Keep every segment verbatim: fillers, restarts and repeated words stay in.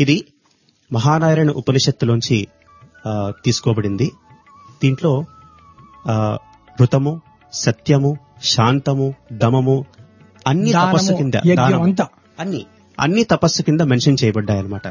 ఇది మహానారాయణ ఉపనిషత్తులోంచి ఆ, తీసుకోబడింది. దీంట్లో ఆ, ఋతము, సత్యము, శాంతము, దమము అన్ని దానము, తపస్సు కింద, యజ్ఞం దానము, అంతా. అన్ని అన్ని తపస్సు కింద మెన్షన్ చేయబడ్డాయి అనమాట.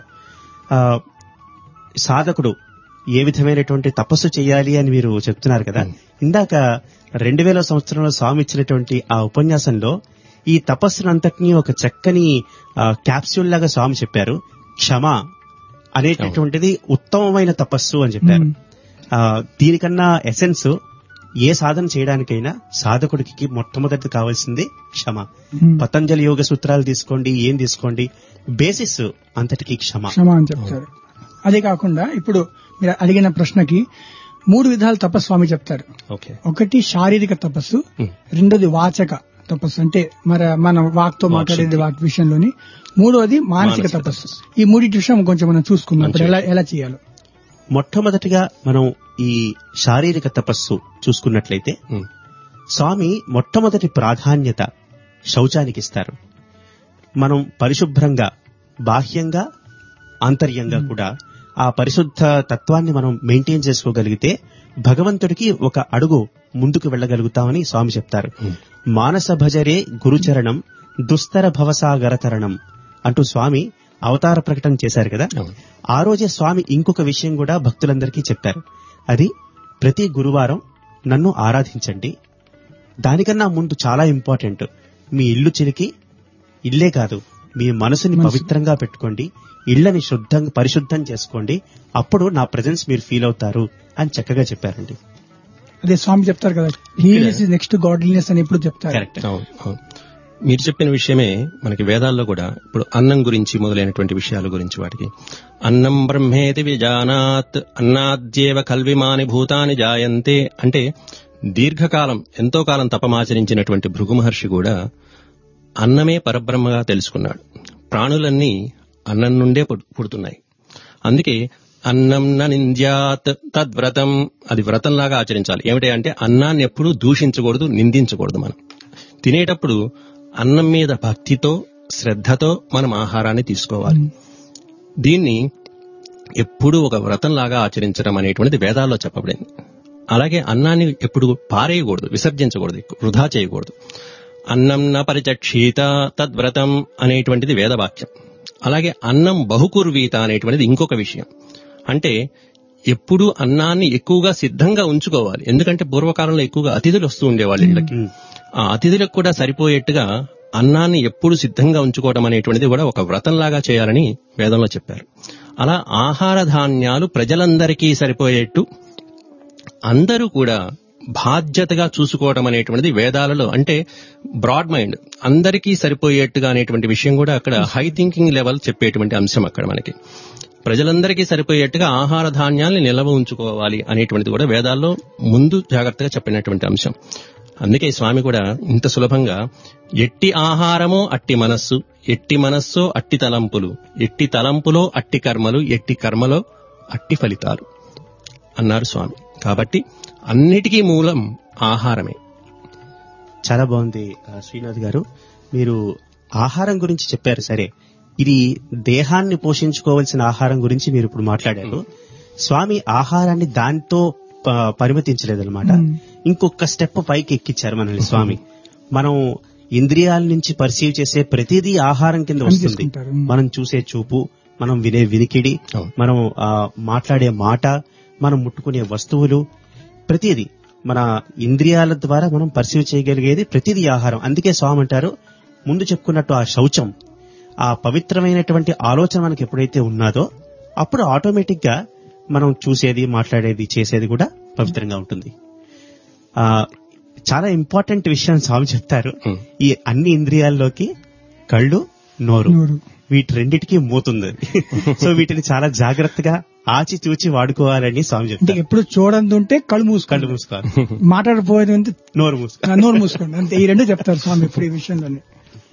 సాధకుడు ఏ విధమైనటువంటి తపస్సు చేయాలి అని మీరు చెప్తున్నారు కదా. ఇందాక రెండు వేల సంవత్సరంలో స్వామి ఇచ్చినటువంటి ఆ ఉపన్యాసంలో ఈ తపస్సునంతటినీ ఒక చక్కని క్యాప్సూల్ లాగా స్వామి చెప్పారు. క్షమ అనేటటువంటిది ఉత్తమమైన తపస్సు అని చెప్పారు. ఆ, దీనికన్నా ఎసెన్స్ ఏ సాధన చేయడానికైనా సాధకుడికి మొట్టమొదటి కావాల్సింది క్షమ. పతంజలి యోగ సూత్రాలు తీసుకోండి, ఏం తీసుకోండి, బేసిస్ అంతటికి క్షమ. క్షమ అని చెప్తారు. అదే కాకుండా ఇప్పుడు మీరు అడిగిన ప్రశ్నకి మూడు విధాల తపస్సు స్వామి చెప్తారు. ఓకే. ఒకటి శారీరక తపస్సు, రెండోది వాచక తపస్సు అంటే మన మన వాక్తో మాట్లాడేది వాక్ విషయంలోని, మూడోది మానసిక తపస్సు. ఈ మూడింటి విషయం కొంచెం మనం చూసుకున్నాం. ఇప్పుడు ఎలా ఎలా చేయాలో మొట్టమొదటిగా మనం ఈ శారీరక తపస్సు చూసుకున్నట్లయితే స్వామి మొట్టమొదటి ప్రాధాన్యత శౌచానికి ఇస్తారు. మనం పరిశుభ్రంగా బాహ్యంగా ఆంతర్యంగా కూడా ఆ పరిశుద్ధ తత్వాన్ని మనం మెయింటైన్ చేసుకోగలిగితే భగవంతుడికి ఒక అడుగు ముందుకు వెళ్లగలుగుతామని స్వామి చెప్తారు. మానస భజరే గురుచరణం దుస్తర భవసాగరతరణం అంటూ స్వామి అవతార ప్రకటన చేశారు కదా. ఆ రోజే స్వామి ఇంకొక విషయం కూడా భక్తులందరికీ చెప్పారు. అది ప్రతి గురువారం నన్ను ఆరాధించండి. దానికన్నా ముందు చాలా ఇంపార్టెంట్, మీ ఇల్లు చిలికి ఇల్లే కాదు మీ మనసుని పవిత్రంగా పెట్టుకోండి, ఇళ్లని శుద్ధంగా పరిశుద్ధం చేసుకోండి, అప్పుడు నా ప్రెజెన్స్ మీరు ఫీల్ అవుతారు అని చక్కగా చెప్పారండి. అదే స్వామి చెప్తారు కదా, హీలినెస్ ఇస్ నెక్స్ట్ గాడ్లీనెస్ అని ఎప్పుడు చెప్తారు. కరెక్ట్. మీరు చెప్పిన విషయమే మనకి వేదాల్లో కూడా ఇప్పుడు అన్నం గురించి మొదలైనటువంటి విషయాల గురించి వాటికి అన్నం బ్రహ్మేతి విజానాత్ అన్నాద్యేవ కల్విమాని భూతాని జాయంతే అంటే దీర్ఘకాలం ఎంతో కాలం తపమాచరించినటువంటి భృగు మహర్షి కూడా అన్నమే పరబ్రహ్మగా తెలుసుకున్నాడు. ప్రాణులన్నీ అన్నం నుండే పుడుతున్నాయి. అందుకే అన్నం న నింద్యాత్ తద్వ్రతం, అది వ్రతంలాగా ఆచరించాలి. ఏమిటి అంటే అన్నాన్ని ఎప్పుడూ దూషించకూడదు, నిందించకూడదు. మనం తినేటప్పుడు అన్నం మీద భక్తితో శ్రద్ధతో మనం ఆహారాన్ని తీసుకోవాలి. దీన్ని ఎప్పుడూ ఒక వ్రతంలాగా ఆచరించడం అనేటువంటిది వేదాల్లో చెప్పబడింది. అలాగే అన్నాన్ని ఎప్పుడు పారేయకూడదు, విసర్జించకూడదు, వృధా చేయకూడదు. అన్నం న పరిచక్షీత తద్వ్రతం అనేటువంటిది వేదవాక్యం. అలాగే అన్నం బహుకుర్వీత అనేటువంటిది ఇంకొక విషయం. అంటే ఎప్పుడూ అన్నాన్ని ఎక్కువగా సిద్ధంగా ఉంచుకోవాలి. ఎందుకంటే పూర్వకాలంలో ఎక్కువగా అతిథులు వస్తూ ఉండేవాళ్ళు ఇళ్ళకి. ఆ అతిథులకు కూడా సరిపోయేట్టుగా అన్నాన్ని ఎప్పుడు సిద్ధంగా ఉంచుకోవడం అనేటువంటిది కూడా ఒక వ్రతంలాగా చేయాలని వేదంలో చెప్పారు. అలా ఆహార ధాన్యాలు ప్రజలందరికీ సరిపోయేట్టు అందరూ కూడా బాధ్యతగా చూసుకోవడం అనేటువంటిది వేదాలలో, అంటే బ్రాడ్ మైండ్ అందరికీ సరిపోయేట్టుగా అనేటువంటి విషయం కూడా అక్కడ హై థింకింగ్ లెవెల్ చెప్పేటువంటి అంశం అక్కడ మనకి. ప్రజలందరికీ సరిపోయేట్టుగా ఆహార ధాన్యాల్ని నిల్వ ఉంచుకోవాలి అనేటువంటిది కూడా వేదాల్లో ముందు జాగ్రత్తగా చెప్పినటువంటి అంశం. అందుకే స్వామి కూడా ఇంత సులభంగా ఎట్టి ఆహారమో అట్టి మనస్సు, ఎట్టి మనస్సో అట్టి తలంపులు, ఎట్టి తలంపులో అట్టి కర్మలు, ఎట్టి కర్మలో అట్టి ఫలితాలు అన్నారు స్వామి. కాబట్టి అన్నిటికీ మూలం ఆహారమే. చాలా బాగుంది శ్రీనాథ్ గారు. మీరు ఆహారం గురించి చెప్పారు. సరే, ఇది దేహాన్ని పోషించుకోవాల్సిన ఆహారం గురించి మీరు ఇప్పుడు మాట్లాడారు. స్వామి ఆహారాన్ని దాంతో పరిమితించలేదన్నమాట. ఇంకొక స్టెప్ పైకి ఎక్కిచ్చారు మనల్ని స్వామి. మనం ఇంద్రియాల నుంచి పర్సీవ్ చేసే ప్రతిదీ ఆహారం కింద వస్తుంది. మనం చూసే చూపు, మనం వినే వినికిడి, మనం మాట్లాడే మాట, మనం ముట్టుకునే వస్తువులు, ప్రతిదీ మన ఇంద్రియాల ద్వారా మనం పర్సీవ్ చేయగలిగేది ప్రతిదీ ఆహారం. అందుకే స్వామి అంటారు, ముందు చెప్పుకున్నట్టు ఆ శౌచం, ఆ పవిత్రమైనటువంటి ఆలోచన మనకి ఎప్పుడైతే ఉన్నాదో అప్పుడు ఆటోమేటిక్ గా మనం చూసేది, మాట్లాడేది, చేసేది కూడా పవిత్రంగా ఉంటుంది. ఆ చాలా ఇంపార్టెంట్ విషయం స్వామి చెప్తారు. ఈ అన్ని ఇంద్రియాల్లోకి కళ్ళు, నోరు, వీటి రెండిటికి మూతుంది. సో వీటిని చాలా జాగ్రత్తగా ఆచి చూచి వాడుకోవాలని స్వామి చెప్తారు. ఎప్పుడు చూడండి ఉంటే కళ్ళు మూసుకో కళ్ళు మూసుకోవాలి, మాట్లాడపోయేది ఉంటే నోరు మూసుకో నోరు మూసుకోండి అంతే. ఈ రెండు చెప్తారు స్వామి ఇప్పుడు ఈ విషయంలోనే.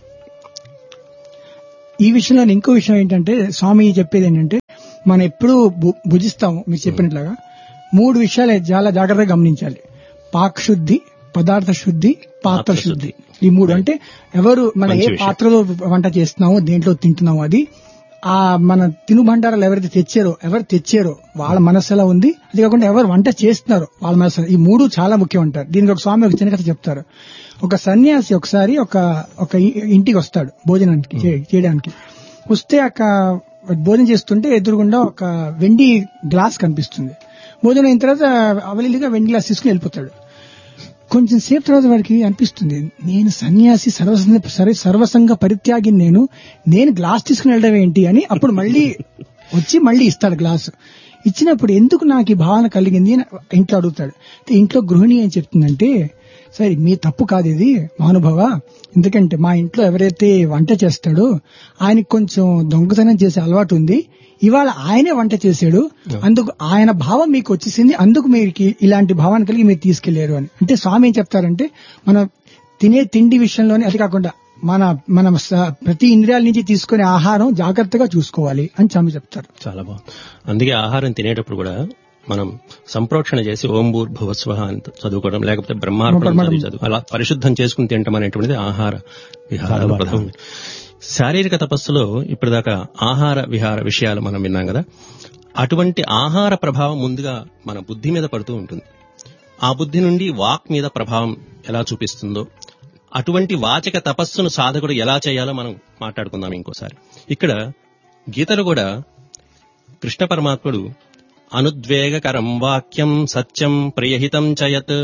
ఈ విషయంలో ఇంకో విషయం ఏంటంటే స్వామి చెప్పేది ఏంటంటే, మనం ఎప్పుడు భుజిస్తాము మీరు చెప్పినట్లుగా మూడు విషయాలు చాలా జాగ్రత్తగా గమనించాలి. పాక్ శుద్ధి, పదార్థ శుద్ధి, పాత్ర శుద్ధి. ఈ మూడు అంటే ఎవరు మన ఏ పాత్రలో వంట చేస్తున్నామో, దేంట్లో తింటున్నామో అది ఆ మన తినుబండారాలు ఎవరైతే తెచ్చారో ఎవరు తెచ్చారో వాళ్ళ మనసు ఎలా ఉంది, అది కాకుండా ఎవరు వంట చేస్తున్నారో వాళ్ళ మనసు, ఈ మూడు చాలా ముఖ్యం అంటారు. దీనికి ఒక స్వామి ఒక చిన్న కథ చెప్తారు. ఒక సన్యాసి ఒకసారి ఒక ఒక ఇంటికి వస్తాడు భోజనానికి చే- చేయడానికి. వస్తే అక్క భోజనం చేస్తుంటే ఎదురుగుండా ఒక వెండి గ్లాస్ కనిపిస్తుంది. భోజనం అయిన తర్వాత అవలీలుగా వెండి గ్లాస్ తీసుకుని వెళ్ళిపోతాడు. కొంచెం సేపు తర్వాత వాడికి అనిపిస్తుంది, నేను సన్యాసి సర్వసంగ సర్వ- సర్వసంగ పరిత్యాగి నేను నేను గ్లాస్ తీసుకుని వెళ్ళడం ఏంటి అని అప్పుడు మళ్ళీ వచ్చి మళ్ళీ ఇస్తాడు గ్లాసు. ఇచ్చినప్పుడు ఎందుకు నాకు ఈ భావన కలిగింది అని ఇంట్లో అడుగుతాడు. అయితే ఇంట్లో గృహిణి ఏం చెప్తుందంటే, సరే మీ తప్పు కాదు ఇది మహానుభావ, ఎందుకంటే మా ఇంట్లో ఎవరైతే వంట చేస్తాడో ఆయనకి కొంచెం దొంగతనం చేసే అలవాటు ఉంది, ఇవాళ ఆయనే వంట చేశాడు, అందుకు ఆయన భావం మీకు వచ్చేసింది, అందుకు మీకు ఇలాంటి భావాన్ని కలిగి మీరు తీసుకెళ్లారు అని. అంటే స్వామి ఏం చెప్తారంటే, మనం తినే తిండి విషయంలోనే, అది కాకుండా మన మనం స- ప్రతి ఇంద్రియాల నుంచి తీసుకునే ఆహారం జాగ్రత్తగా చూసుకోవాలి అని స్వామి చెప్తారు. చాలా బాగుంది. అందుకే ఆహారం తినేటప్పుడు కూడా మనం సంప్రోక్షణ చేసి ఓం భూర్భువస్వః అని చదువుకోవడం, లేకపోతే బ్రహ్మార్పణం చదివి చదువు అలా పరిశుద్ధం చేసుకుని తినటం అనేటువంటిది ఆహార విహార ప్రధానం. శారీరక తపస్సులో ఇప్పటిదాకా ఆహార విహార విషయాలు మనం విన్నాం కదా. అటువంటి ఆహార ప్రభావం ముందుగా మన బుద్ధి మీద పడుతూ ఉంటుంది. ఆ బుద్ధి నుండి వాక్ మీద ప్రభావం ఎలా చూపిస్తుందో, అటువంటి వాచక తపస్సును సాధకుడు ఎలా చేయాలో మనం మాట్లాడుకుందాం ఇంకోసారి. ఇక్కడ గీతలు కూడా కృష్ణ పరమాత్ముడు అనుద్వేగకరం వాక్యం సత్యం ప్రియహితం చయత్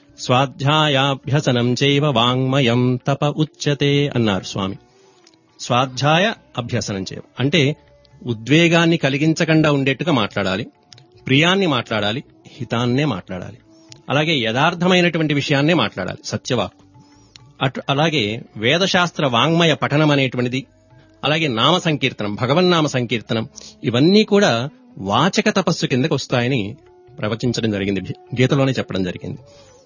స్వాధ్యాయాభ్యసనం చైవ వాంగ్మయం తప ఉచ్యతే అన్నారు స్వామి. స్వాధ్యాయ అభ్యసనం చేయ అంటే ఉద్వేగాన్ని కలిగించకుండా ఉండేట్టుగా మాట్లాడాలి, ప్రియాన్ని మాట్లాడాలి, హితాన్నే మాట్లాడాలి, అలాగే యథార్థమైనటువంటి విషయాన్నే మాట్లాడాలి, సత్యవాక్. అటు అలాగే వేదశాస్త్ర వాంగ్మయ పఠనం అనేటువంటిది, అలాగే నామ సంకీర్తనం, భగవన్నామ సంకీర్తనం, ఇవన్నీ కూడా వాచక తపస్సు కిందకు వస్తాయని ప్రవచించడం జరిగింది, గీతలోనే చెప్పడం జరిగింది.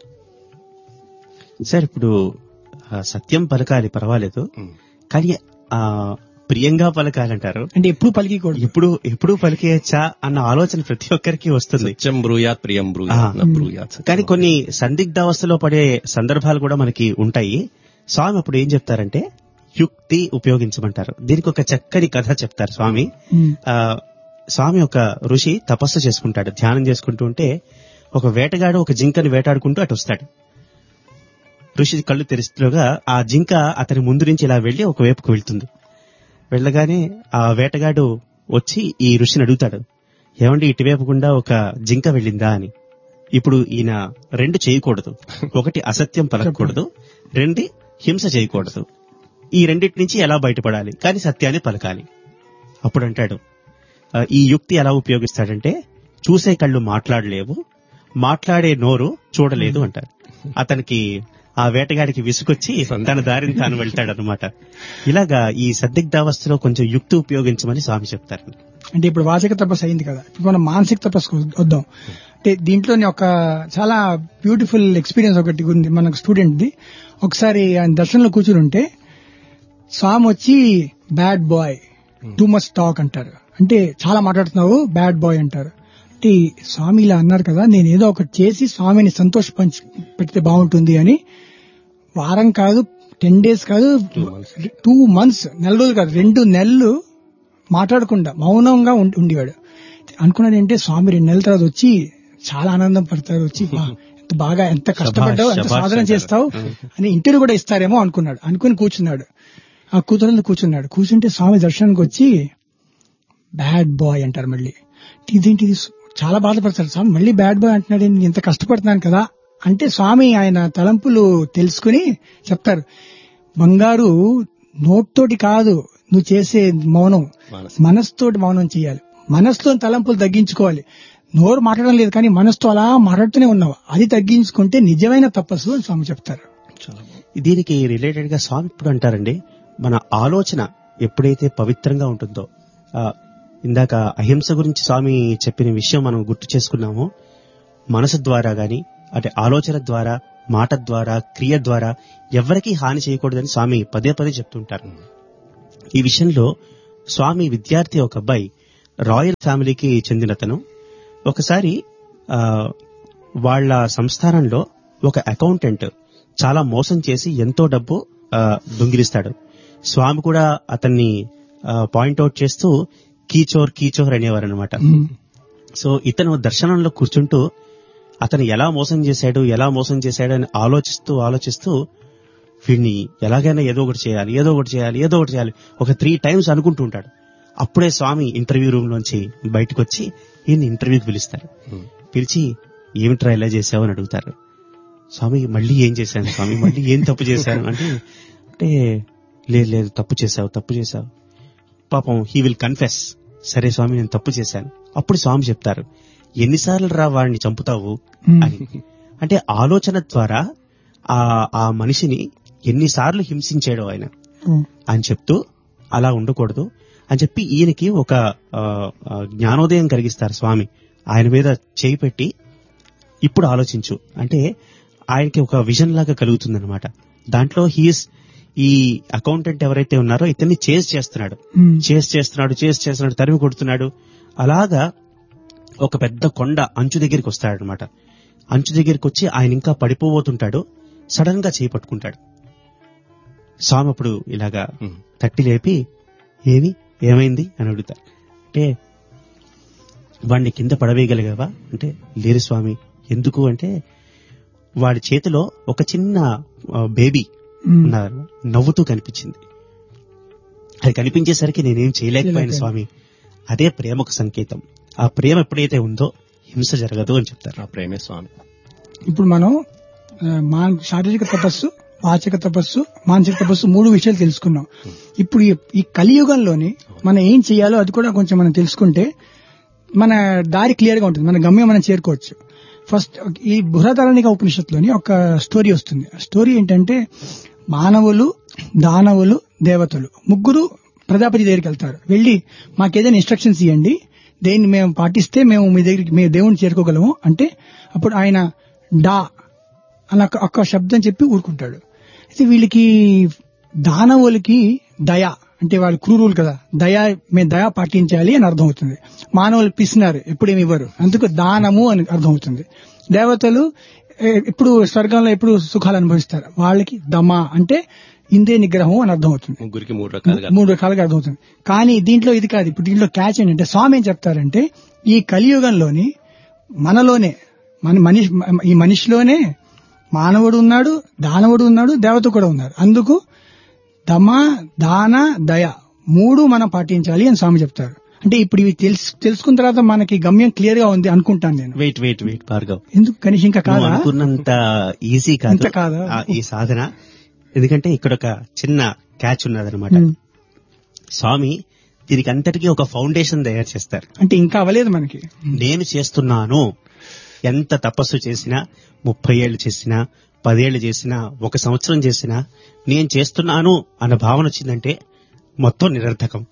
సార్ ఇప్పుడు ఆ, సత్యం పలకాలి పర్వాలేదు, కానీ ఆ ప్రియంగా పలకాలంటారు. అంటే ఎప్పుడు పలికకూడదు, ఎప్పుడు ఎప్పుడు పలికేయచ్చా అన్న ఆలోచన ప్రతి ఒక్కరికి వస్తుంది. సత్యం బ్రూయాత్ ప్రియం బ్రూయాత్ న బ్రూయాత్ సత్యం. కానీ కొన్ని సందిగ్ధావస్థలో పడే సందర్భాలు కూడా మనకి ఉంటాయి. స్వామి అప్పుడు ఏం చెప్తారంటే యుక్తి ఉపయోగించమంటారు. దీనికి ఒక చక్కని కథ చెప్తారు స్వామి. ఉమ్. ఆ స్వామి ఒక ఋషి తపస్సు చేసుకుంటాడు, ధ్యానం చేసుకుంటూ ఉంటే ఒక వేటగాడు ఒక జింకని వేటాడుకుంటూ అటు వస్తాడు. ఋషి కళ్ళు తెరిస్తూగా ఆ జింక అతని ముందు నుంచి ఇలా వెళ్లి ఒక వైపుకు వెళ్తుంది. వెళ్ళగానే ఆ వేటగాడు వచ్చి ఈ ఋషిని అడుగుతాడు, ఏమండి ఇటువైపు గుండా ఒక జింక వెళ్ళిందా అని. ఇప్పుడు ఈయన రెండు చేయకూడదు, ఒకటి అసత్యం పలకూడదు, రెండు హింస చేయకూడదు. ఈ రెండింటి నుంచి ఎలా బయటపడాలి, కానీ సత్యాన్ని పలకాలి. అప్పుడు అంటాడు, "ఆ, ఈ యుక్తి ఎలా ఉపయోగిస్తాడంటే చూసే కళ్ళు మాట్లాడలేవు, మాట్లాడే నోరు చూడలేదు" అంటారు. అతనికి ఆ వేటగాడికి విసుకొచ్చి తన దారిని తాను వెళ్తాడు అనమాట. ఇలాగా ఈ సందిగ్ధావస్థలో కొంచెం యుక్తి ఉపయోగించమని స్వామి చెప్తారు. అంటే ఇప్పుడు వాచక తపస్సు అయింది కదా, ఇప్పుడు మనం మానసిక తపస్సు వద్దాం. అంటే దీంట్లోనే ఒక చాలా బ్యూటిఫుల్ ఎక్స్పీరియన్స్ ఒకటి ఉంది మనకు స్టూడెంట్ ది. ఒకసారి ఆయన దర్శనంలో కూర్చుని ఉంటే స్వామి వచ్చి bad boy too much talk అంటారు. అంటే చాలా మాట్లాడుతున్నావు బ్యాడ్ బాయ్ అంటారు. అంటే స్వామి ఇలా అన్నారు కదా, నేను ఏదో ఒకటి చేసి స్వామిని సంతోష పంచి పెడితే బాగుంటుంది అని వారం కాదు, టెన్ డేస్ కాదు, టూ మంత్స్ నెల రోజులు కాదు, రెండు నెలలు మాట్లాడకుండా మౌనంగా ఉండి- ఉండేవాడు. అనుకున్నది ఏంటంటే స్వామి రెండు నెలల తర్వాత వచ్చి చాలా ఆనందం పడతారు, వచ్చి "వా, ఎంత బాగా ఎంత కష్టపడ్డావు, ఎంత శభాష్ సాధన అంటారు. చేస్తావు అని ఇంటర్వ్యూ కూడా ఇస్తారేమో అనుకున్నాడు. అనుకుని కూర్చున్నాడు. ఆ కూతురు కూర్చున్నాడు. కూర్చుంటే స్వామి దర్శనానికి వచ్చి బ్యాడ్ బాయ్ అంటారు. మళ్ళీ ఇదేంటి ఇది? చాలా బాధపడతారు. స్వామి మళ్ళీ బ్యాడ్ బాయ్ అంటున్నాడు, నేను ఇంత కష్టపడుతున్నాను కదా అంటే స్వామి ఆయన తలంపులు తెలుసుకుని చెప్తారు, బంగారు నోట్తోటి కాదు నువ్వు చేసే మౌనం, మానసిక. మనసుతోటి మౌనం చేయాలి. మనసుతో తలంపులు తగ్గించుకోవాలి. నోరు మాట్లాడడం లేదు కానీ మనసుతో అలా మాట్లాడుతూనే ఉన్నావు, అది తగ్గించుకుంటే నిజమైన తపస్సు అని స్వామి చెప్తారు. చాలా బాగుంది. దీనికి రిలేటెడ్ గా స్వామి ఇప్పుడు అంటారండి, మన ఆలోచన ఎప్పుడైతే పవిత్రంగా ఉంటుందో, ఆ, ఇందాక అహింస గురించి స్వామి చెప్పిన విషయం మనం గుర్తు చేసుకున్నాము. మనసు ద్వారా గాని, అంటే ఆలోచన ద్వారా, మాట ద్వారా, క్రియ ద్వారా ఎవరికీ హాని చేయకూడదని స్వామి పదే పదే చెప్తుంటారు. ఈ విషయంలో స్వామి విద్యార్థి ఒక అబ్బాయి రాయల్ ఫ్యామిలీకి చెందినతను. ఒకసారి ఆ, వాళ్ళ సంస్థానంలో ఒక అకౌంటెంట్ చాలా మోసం చేసి ఎంతో డబ్బు ఆ, దొంగిలిస్తాడు. స్వామి కూడా అతన్ని పాయింట్అవుట్ చేస్తూ కీచోర్ కీచోర్ అనేవారు అనమాట. సో ఇతను దర్శనంలో కూర్చుంటూ అతను ఎలా మోసం చేశాడు ఎలా మోసం చేశాడు అని ఆలోచిస్తూ ఆలోచిస్తూ వీడిని ఎలాగైనా ఏదో ఒకటి చేయాలి ఏదో ఒకటి చేయాలి ఏదో ఒకటి చేయాలి ఒక త్రీ టైమ్స్ అనుకుంటూ ఉంటాడు. అప్పుడే స్వామి ఇంటర్వ్యూ రూమ్ లోంచి బయటకు వచ్చి ఈయన ఇంటర్వ్యూకి పిలుస్తారు. పిలిచి ఏమిట్రా ఇలా చేశావు అని అడుగుతారు. స్వామి మళ్ళీ ఏం చేశాను స్వామి మళ్ళీ ఏం తప్పు చేశాను అంటే అంటే లేదు లేదు తప్పు చేశావు తప్పు చేశావు పాపం హీ విల్ కన్ఫెస్. సరే స్వామి నేను తప్పు చేశాను. అప్పుడు స్వామి చెప్తారు ఎన్నిసార్లు రా వాడిని చంపుతావు అని. అంటే ఆలోచన ద్వారా ఆ ఆ మనిషిని ఎన్నిసార్లు హింసించాడు ఆయన అని చెప్తూ అలా ఉండకూడదు అని చెప్పి ఈయనకి ఒక జ్ఞానోదయం కలిగిస్తారు స్వామి. ఆయన మీద చేయి పెట్టి ఇప్పుడు ఆలోచించు అంటే ఆయనకి ఒక విజన్ లాగా కలుగుతుందన్నమాట. దాంట్లో హీస్ ఈ అకౌంటెంట్ ఎవరైతే ఉన్నారో ఇతన్ని చేజ్ చేస్తున్నాడు చేజ్ చేస్తున్నాడు చేజ్ చేస్తున్నాడు తరిమి కొడుతున్నాడు. అలాగా ఒక పెద్ద కొండ అంచు దగ్గరికి వస్తాడనమాట. అంచు దగ్గరికి వచ్చి ఆయన ఇంకా పడిపోబోతుంటాడు. సడన్ గా చేయి పట్టుకుంటాడు. స్వామి అప్పుడు ఇలాగా తట్టి లేపి ఏమి ఏమైంది అని అడుగుతారు. అంటే వాడిని కింద పడవేయగలిగావా అంటే లేరు స్వామి. ఎందుకు అంటే వాడి చేతిలో ఒక చిన్న బేబీ ఉన్నారు నవ్వుతూ కనిపించింది. అది కనిపించేసరికి నేనేం చేయలేకపోయాను స్వామి. అదే ప్రేమకు సంకేతం. ఆ ప్రేమ ఎప్పుడైతే ఉందో హింస జరగదు అని చెప్తారు. ఆ ప్రేమే స్వామి. ఇప్పుడు మనం శారీరక తపస్సు వాచక తపస్సు మానసిక తపస్సు మూడు విషయాలు తెలుసుకున్నాం. ఇప్పుడు ఈ కలియుగంలోని మనం ఏం చేయాలో అది కూడా కొంచెం మనం తెలుసుకుంటే మన దారి క్లియర్ గా ఉంటుంది. మన గమ్యం మనం చేరుకోవచ్చు. ఫస్ట్ ఈ బృహదారణిక ఉపనిషత్తులోని ఒక స్టోరీ వస్తుంది. ఆ స్టోరీ ఏంటంటే మానవులు దానవులు దేవతలు ముగ్గురు ప్రజాపతి దగ్గరికి వెళ్తారు. వెళ్లి మాకేదైనా ఇన్స్ట్రక్షన్స్ ఇవ్వండి దేన్ని మేము పాటిస్తే మేము మీ దగ్గరికి మేము దేవుణ్ణి చేరుకోగలము అంటే అప్పుడు ఆయన డా అన్న ఒక్క శబ్దం చెప్పి ఊరుకుంటాడు. అయితే వీళ్ళకి దానవులకి దయ అంటే వాళ్ళు క్రూరులు కదా దయ మేము దయ పాటించాలి అని అర్థం అవుతుంది. మానవులు పిసినారు ఎప్పుడేమి ఇవ్వరు అందుకు దానము అని అర్థం అవుతుంది. దేవతలు ఎప్పుడు స్వర్గంలో ఎప్పుడు సుఖాలు అనుభవిస్తారు వాళ్ళకి దమ అంటే ఇంద్రియ నిగ్రహం అని అర్థం అవుతుంది. ముగ్గురికి మూడు రకాలుగా మూడు రకాలుగా అర్థం అవుతుంది. కానీ దీంట్లో ఇది కాదు. ఇప్పుడు దీంట్లో క్యాచ్ ఏంటంటే స్వామి ఏం చెప్తారంటే ఈ కలియుగంలోని మనలోనే మన మనిషి ఈ మనిషిలోనే మానవుడు ఉన్నాడు దానవుడు ఉన్నాడు దేవత కూడా ఉన్నారు. అందుకు దమ దాన దయ మూడు మనం పాటించాలి అని స్వామి చెప్తారు. అంటే ఇప్పుడు ఇవి తెలుసు తెలుసుకున్న తర్వాత మనకి గమ్యం క్లియర్ గా ఉంది అనుకుంటాను నేను. వెయిట్ వెయిట్ వెయిట్ భార్గవ్ ఎందుకు కనీసం ఇంకా కాదా అనుకున్నంత ఈజీ కాదు కాదా ఈ సాధన. ఎందుకంటే ఇక్కడ ఒక చిన్న క్యాచ్ ఉన్నదనమాట. స్వామి దీనికి అంతటికీ ఒక ఫౌండేషన్ తయారు చేస్తారు. అంటే ఇంకా అవ్వలేదు మనకి. నేను చేస్తున్నాను ఎంత తపస్సు చేసినా ముప్పై ఏళ్లు చేసినా పదేళ్లు చేసినా ఒక సంవత్సరం చేసినా నేను చేస్తున్నాను అన్న భావన వచ్చిందంటే మొత్తం నిరర్థకం.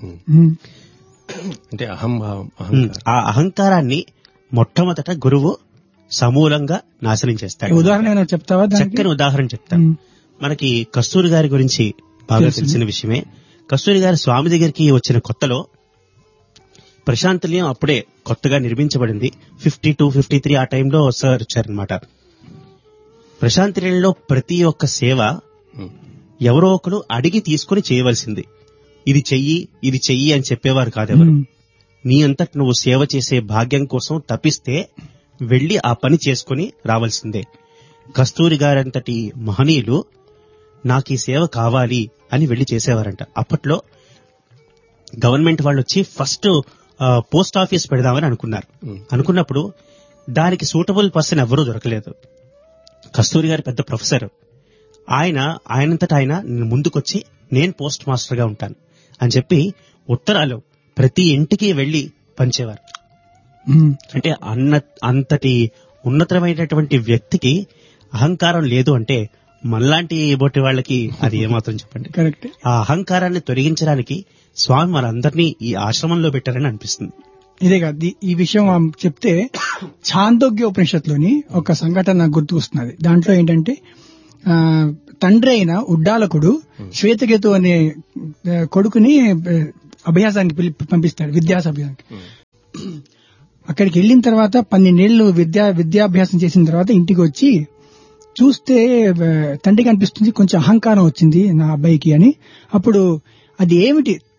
అంటే అహంభావం ఆ అహంకారాన్ని మొట్టమొదట గురువు సమూలంగా నాశనం చేస్తాడు. ఉదాహరణ చెప్తావా? చక్కని ఉదాహరణ చెప్తాను. మనకి కస్తూరి గారి గురించి బాగా తెలిసిన విషయమే. కస్తూరి గారి స్వామి దగ్గరికి వచ్చిన కొత్తలో ప్రశాంతనిలయం అప్పుడే కొత్తగా నిర్మించబడింది. ఫిఫ్టీ టూ ఫిఫ్టీ త్రీ ఆ టైంలో సార్ వచ్చారనమాట. ప్రశాంతనిలయంలో ప్రతి ఒక్క సేవ ఎవరో ఒకరు అడిగి తీసుకుని చేయవలసింది. ఇది చెయ్యి ఇది చెయ్యి అని చెప్పేవారు కాదెవరు. నీ అంతట నువ్వు సేవ చేసే భాగ్యం కోసం తప్పిస్తే వెళ్లి ఆ పని చేసుకుని రావాల్సిందే. కస్తూరి గారంతటి మహనీయులు నాకు ఈ సేవ కావాలి అని వెళ్లి చేసేవారంట. అప్పట్లో గవర్నమెంట్ వాళ్ళు వచ్చి ఫస్ట్ పోస్ట్ ఆఫీస్ పెడదామని అనుకున్నారు. అనుకున్నప్పుడు దానికి సూటబుల్ పర్సన్ ఎవరూ దొరకలేదు. కస్తూరి గారి పెద్ద ప్రొఫెసర్ ఆయన ఆయనంతటా ఆయన ముందుకొచ్చి నేను పోస్ట్ మాస్టర్ గా ఉంటాను అని చెప్పి ఉత్తరాలు ప్రతి ఇంటికి వెళ్లి పంచేవారు. అంటే అన్న అంతటి ఉన్నతమైనటువంటి వ్యక్తికి అహంకారం లేదు అంటే మనలాంటి బొట్టి వాళ్ళకి అది ఏమాత్రం చెప్పండి. కరెక్ట్. ఆ అహంకారాన్ని తొలగించడానికి స్వామి మనందరినీ ఈ ఆశ్రమంలో పెట్టారని అనిపిస్తుంది. ఇదే కాదు ఈ విషయం చెప్తే ఛాందోగ్య ఉపనిషత్తులోని ఒక సంఘటన నాకు గుర్తు వస్తున్నది. దాంట్లో ఏంటంటే ఆ తండ్రి అయిన ఉడ్డాలకుడు శ్వేతకేతు అనే కొడుకుని అభ్యాసానికి పంపిస్తాడు, విద్యాస అభ్యాసానికి. అక్కడికి వెళ్ళిన తర్వాత పన్నెండేళ్లు విద్యా విద్యాభ్యాసం చేసిన తర్వాత ఇంటికి వచ్చి చూస్తే తండ్రికి అనిపిస్తుంది కొంచెం అహంకారం వచ్చింది నా అబ్బాయికి అని. అప్పుడు అది ఏమిటి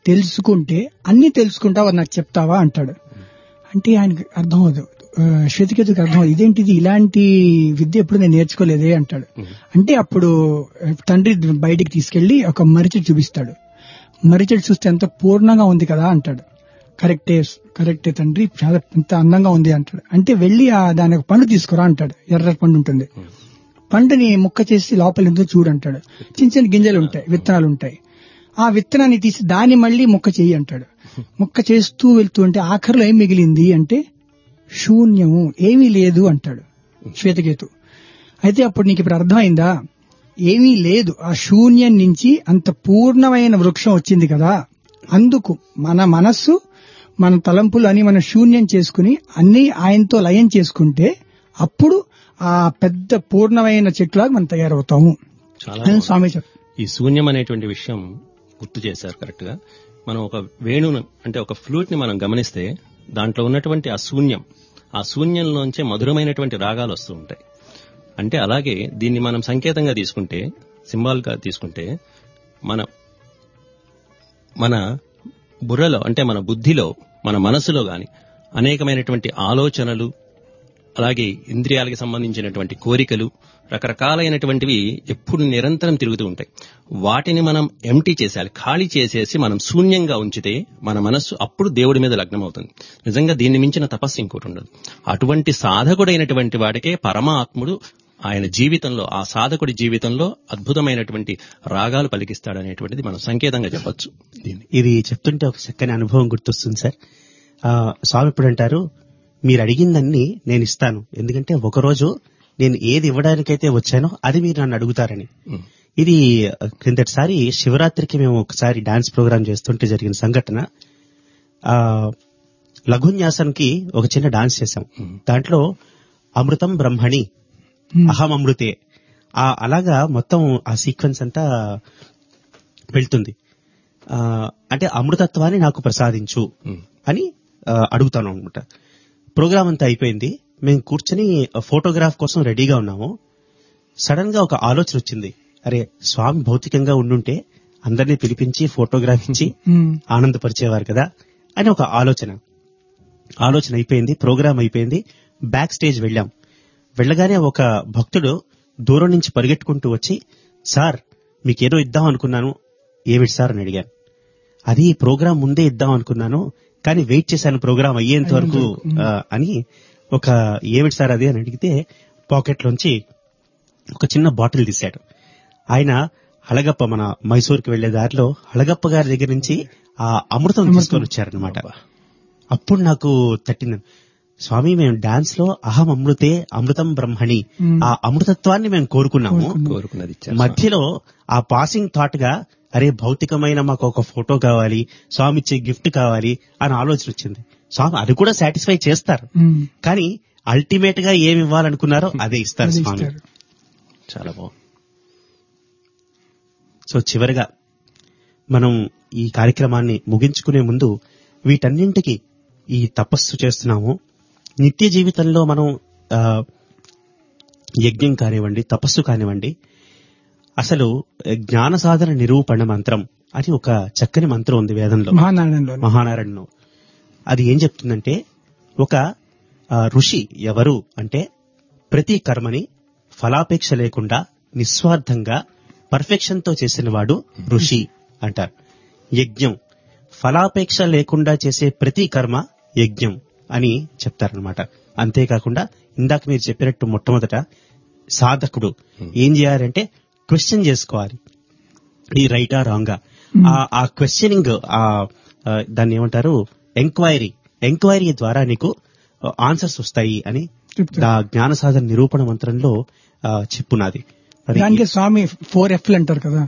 తెలుసుకుంటే అన్ని తెలుసుకుంటావా నాకు చెప్తావా అంటాడు. అంటే ఆయనకు అర్థం అవుతుంది, శ్వేతకేతుకి అర్థం అవుతుంది, ఇదేంటిది ఇలాంటి విద్య ఎప్పుడు నేను నేర్చుకోలేదే అంటాడు. అంటే అప్పుడు తండ్రి బయటికి తీసుకెళ్లి ఒక మర్రి చూపిస్తాడు. మర్రి చెట్టు చూస్తే ఎంత పూర్ణంగా ఉంది కదా అంటాడు. కరెక్టే కరెక్టే తండ్రి, చాలా ఎంత అందంగా ఉంది అంటాడు. అంటే వెళ్లి దాని ఒక పండు తీసుకురా అంటాడు. ఎర్ర పండు ఉంటుంది, పండుని ముక్క చేసి లోపల ఎంతో చూడంటాడు. చిన్న చిన్న గింజలు ఉంటాయి, విత్తనాలు ఉంటాయి. ఆ విత్తనాన్ని తీసి దాన్ని మళ్లీ ముక్క చెయ్యి అంటాడు. ముక్క చేస్తూ వెళ్తూ ఉంటే ఆఖరిలో ఏం మిగిలింది అంటే శూన్యము, ఏమీ లేదు అంటాడు శ్వేతకేతు. అయితే అప్పుడు నీకు ఇప్పుడు అర్థమైందా, ఏమీ లేదు, ఆ శూన్యం నుంచి అంత పూర్ణమైన వృక్షం వచ్చింది కదా. అందుకు మన మనస్సు మన తలంపులు అని మనం శూన్యం చేసుకుని అన్ని ఆయనతో లయం చేసుకుంటే అప్పుడు ఆ పెద్ద పూర్ణమైన చెట్టులాగా మనం తయారవుతాము అని స్వామి చెప్పారు. ఈ శూన్యం అనేటువంటి విషయం గుర్తు చేశారు కరెక్ట్ గా. మనం ఒక వేణును అంటే ఒక ఫ్లూట్ ని మనం గమనిస్తే దాంట్లో ఉన్నటువంటి ఆ శూన్యం, ఆ శూన్యంలోంచే మధురమైనటువంటి రాగాలు వస్తూ ఉంటాయి. అంటే అలాగే దీన్ని మనం సంకేతంగా తీసుకుంటే, సింబాల్ గా తీసుకుంటే, మన మన బుర్రలో అంటే మన బుద్ధిలో, మన మనసులో గాని అనేకమైనటువంటి ఆలోచనలు, అలాగే ఇంద్రియాలకు సంబంధించినటువంటి కోరికలు, రకరకాలైనటువంటివి ఎప్పుడు నిరంతరం తిరుగుతూ ఉంటాయి. వాటిని మనం ఎంటీ చేసేయాలి, ఖాళీ చేసేసి మనం శూన్యంగా ఉంచితే మన మనస్సు అప్పుడు దేవుడి మీద లగ్నం అవుతుంది. నిజంగా దీన్ని మించిన తపస్సు ఇంకోటి ఉండదు. అటువంటి సాధకుడైనటువంటి వాడికే పరమాత్ముడు ఆయన జీవితంలో, ఆ సాధకుడి జీవితంలో అద్భుతమైనటువంటి రాగాలు పలికిస్తాడనేటువంటిది మనం సంకేతంగా చెప్పొచ్చు. ఇది చెప్తుంటే ఒక చక్కని అనుభవం గుర్తొస్తుంది సార్. స్వామి ఇప్పుడు అంటారు, మీరు అడిగిందన్నీ నేను ఇస్తాను, ఎందుకంటే ఒకరోజు నేను ఏది ఇవ్వడానికైతే వచ్చానో అది మీరు నన్ను అడుగుతారని. ఇది క్రిందటిసారి శివరాత్రికి మేము ఒకసారి డాన్స్ ప్రోగ్రామ్ చేస్తుంటే జరిగిన సంఘటన. ఆ లఘున్యాసంకి ఒక చిన్న డాన్స్ చేశాం. దాంట్లో అమృతం బ్రహ్మణి అహం అమృతే, ఆ అలాగా మొత్తం ఆ సీక్వెన్స్ అంతా వెళ్తుంది. ఆ అంటే అమృతత్వాన్ని నాకు ప్రసాదించు అని అడుగుతాను అనమాట. ప్రోగ్రామ్ అంతా అయిపోయింది, మేము కూర్చొని ఫోటోగ్రాఫ్ కోసం రెడీగా ఉన్నాము. సడన్ గా ఒక ఆలోచన వచ్చింది, అరే స్వామి భౌతికంగా ఉండుంటే అందరినీ పిలిపించి ఫోటోగ్రాఫ్ ఇచ్చి ఆనందపరిచేవారు కదా అని ఒక ఆలోచన. ఆలోచన అయిపోయింది, ప్రోగ్రామ్ అయిపోయింది, బ్యాక్ స్టేజ్ వెళ్ళాం. వెళ్ళగానే ఒక భక్తుడు దూరం నుంచి పరిగెట్టుకుంటూ వచ్చి, సార్ మీకేదో ఇద్దాం అనుకున్నాను, ఏమిటి సార్ అని అడిగాను. అది ప్రోగ్రామ్ ముందే ఇద్దాం అనుకున్నాను, కానీ వెయిట్ చేశాను ప్రోగ్రామ్ అయ్యేంత వరకు అని. ఒక ఏమిటి సార్ అది అని అడిగితే పాకెట్లోంచి ఒక చిన్న బాటిల్ తీశాడు. ఆయన హళగప్ప, మన మైసూర్కి వెళ్లే దారిలో హళగప్ప గారి దగ్గర నుంచి ఆ అమృతం తీసుకొని వచ్చారనమాట. అప్పుడు నాకు తట్టింది, స్వామి మేము డాన్స్ లో అహం అమృతే అమృతం బ్రహ్మణి, ఆ అమృతత్వాన్ని మేము కోరుకున్నాము. మధ్యలో ఆ పాసింగ్ థాట్ గా అరే భౌతికమైన మాకు ఒక ఫోటో కావాలి, స్వామి ఇచ్చే గిఫ్ట్ కావాలి అని ఆలోచన వచ్చింది. స్వామి అది కూడా సాటిస్ఫై చేస్తారు, కానీ అల్టిమేట్ గా ఏమి ఇవ్వాలనుకున్నారో అదే ఇస్తారు స్వామి. చాలా బాగుంది. సో చివరిగా మనం ఈ కార్యక్రమాన్ని ముగించుకునే ముందు వీటన్నింటికి ఈ తపస్సు చేస్తున్నాము, నిత్య జీవితంలో మనం యజ్ఞం కానివ్వండి, తపస్సు కానివ్వండి, అసలు జ్ఞాన సాధన నిరూపణ మంత్రం అని ఒక చక్కని మంత్రం ఉంది వేదంలో, మహానారాయణలో మహానారాయణలో అది ఏం చెప్తుందంటే, ఒక ఋషి ఎవరు అంటే ప్రతి కర్మని ఫలాపేక్ష లేకుండా నిస్వార్థంగా పర్ఫెక్షన్ తో చేసిన వాడు ఋషి అంటారు. యజ్ఞం ఫలాపేక్ష లేకుండా చేసే ప్రతి కర్మ యజ్ఞం అని చెప్తారనమాట. అంతేకాకుండా ఇందాక మీరు చెప్పినట్టు మొట్టమొదట సాధకుడు ఏం చేయాలంటే క్వశ్చన్ చేసుకోవాలి, ఈ రైటా రాంగా. ఆ క్వశ్చనింగ్, ఆ దాన్ని ఏమంటారు, ఎంక్వైరీ ఎంక్వైరీ ద్వారా నీకు ఆన్సర్స్ వస్తాయి అని జ్ఞాన సాధన నిరూపణ మంత్రంలో చెప్పున్నది. దానికి స్వామి ఫోర్ ఎఫ్లు అంటారు కదా,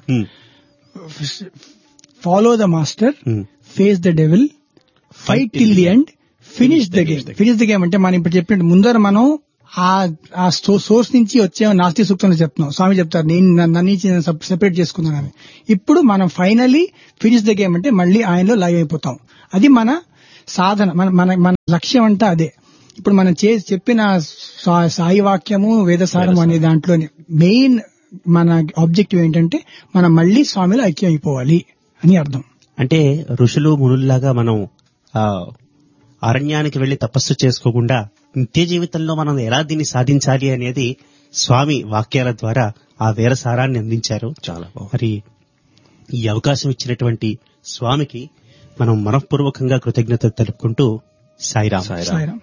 follow the master, face the devil, fight till the end, finish the game. Finish the game అంటే మనం ఇప్పుడు చెప్పినట్టు ముందర మనం ఆ సోర్స్ నుంచి వచ్చే నాస్తి సూక్తంలో చెప్తున్నాం. స్వామి చెప్తారు నేను నన్ను సెపరేట్ చేసుకున్నానని. ఇప్పుడు మనం ఫైనల్లీ ఫినిష్ ద గేమ్ అంటే మళ్ళీ ఆయనలో లైవ్ అయిపోతాం. అది మన సాధన, మన మన మన లక్ష్యం అంటే అదే. ఇప్పుడు మనం చే చెప్పిన సాయి వాక్యము వేదసారం అనే దాంట్లోని మెయిన్ మన ఆబ్జెక్టివ్ ఏంటంటే మనం మళ్ళీ స్వామిలో ఐక్యం అయిపోవాలి అని అర్థం. అంటే ఋషులు మునుల్లాగా మనం ఆ అరణ్యానికి వెళ్లి తపస్సు చేసుకోకుండా నిత్య జీవితంలో మనం ఎలా దీన్ని సాధించాలి అనేది స్వామి వాక్యాల ద్వారా ఆ వేరసారాన్ని అందించారు. చాలా బాగుంది. మరి ఈ అవకాశం ఇచ్చినటువంటి స్వామికి మనం మనఃపూర్వకంగా కృతజ్ఞతలు తెలుపుకుంటూ సాయిరాం. సాయిరాం.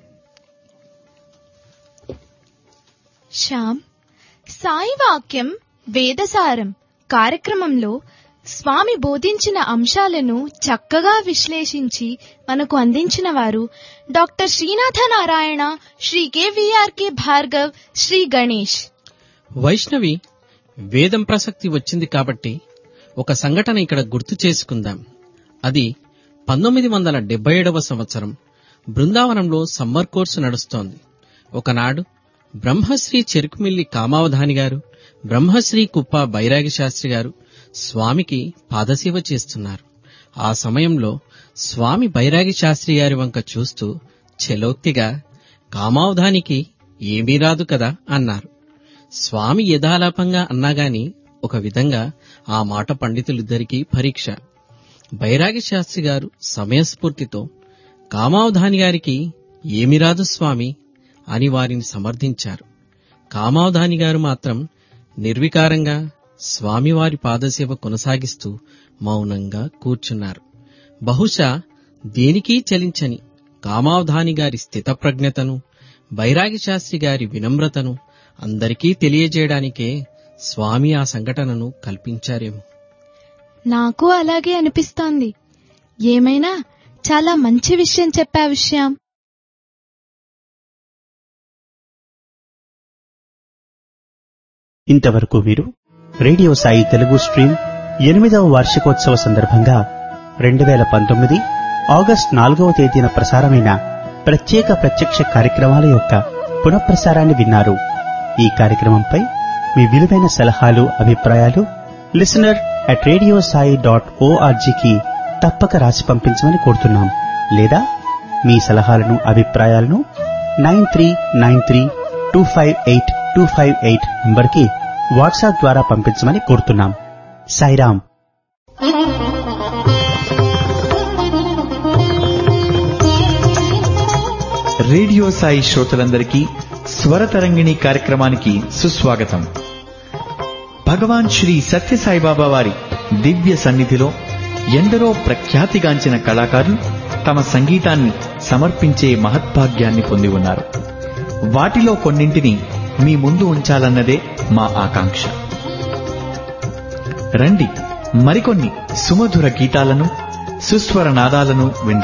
శ్యామ్, సాయి వాక్యం వేదసారం కార్యక్రమంలో స్వామి బోధించిన అంశాలను చక్కగా విశ్లేషించి మనకు అందించిన వారు డాక్టర్ శ్రీనాథ నారాయణ, శ్రీ కెవిఆర్కే భార్గవ్, శ్రీ గణేష్. వైష్ణవి, వేదం ప్రసక్తి వచ్చింది కాబట్టి ఒక సంఘటన ఇక్కడ గుర్తు చేసుకుందాం. అది పంతొమ్మిది వందల డెబ్బై ఏడవ సంవత్సరం బృందావనంలో సమ్మర్ కోర్సు నడుస్తోంది. ఒకనాడు బ్రహ్మశ్రీ చెరుకుమిల్లి కామావధాని గారు, బ్రహ్మశ్రీ కుప్ప బైరాగి శాస్త్రి గారు స్వామికి పాదసేవ చేస్తున్నారు. ఆ సమయంలో స్వామి బైరాగి శాస్త్రి గారి వంక చూస్తూ చెలోక్తిగా, కామావధానికి ఏమీ రాదు కదా అన్నారు. స్వామి యథాలాపంగా అన్నాగాని ఒక విధంగా ఆ మాట పండితులిద్దరికీ పరీక్ష. బైరాగి శాస్త్రి గారు సమయస్ఫూర్తితో, కామావధాని గారికి ఏమి రాదు స్వామి అని వారిని సమర్థించారు. కామావధాని గారు మాత్రం నిర్వికారంగా స్వామివారి పాదసేవ కొనసాగిస్తూ మౌనంగా కూర్చున్నారు. బహుశా దేనికీ చలించని కామావధాని గారి స్థితప్రజ్ఞతను, బైరాగి శాస్త్రి గారి వినమ్రతను అందరికీ తెలియజేయడానికే స్వామి ఆ సంఘటనను కల్పించారేమో. నాకు అలాగే అనిపిస్తోంది. ఏమైనా చాలా మంచి విషయం చెప్పా విషయం. ఇంతవరకు మీరు రేడియో సాయి తెలుగు స్ట్రీమ్ ఎనిమిదవ వార్షికోత్సవ సందర్భంగా రెండు వేల పంతొమ్మిది ఆగస్టు నాలుగవ తేదీన ప్రసారమైన ప్రత్యేక ప్రత్యక్ష కార్యక్రమాల యొక్క పునఃప్రసారాన్ని విన్నారు. ఈ కార్యక్రమంపై మీ విలువైన సలహాలు, అభిప్రాయాలు listener at radio Sai dot ఓఆర్జీకి తప్పక రాసి పంపించమని కోరుతున్నాం. లేదా మీ సలహాలను, అభిప్రాయాలను nine three nine three two five eight two five eight నంబర్కి వాట్సాప్ ద్వారా పంపించమని కోరుతున్నాం. సాయిరాం. రేడియో సాయి శ్రోతలందరికీ స్వరతరంగిణి కార్యక్రమానికి సుస్వాగతం. భగవాన్ శ్రీ సత్యసాయిబాబా వారి దివ్య సన్నిధిలో ఎందరో ప్రఖ్యాతిగాంచిన కళాకారులు తమ సంగీతాన్ని సమర్పించే మహద్భాగ్యాన్ని పొంది ఉన్నారు. వాటిలో కొన్నింటిని మీ ముందు ఉంచాలన్నదే మా ఆకాంక్ష. రండి, మరికొన్ని సుమధుర గీతాలను, సుస్వర నాదాలను విందాం.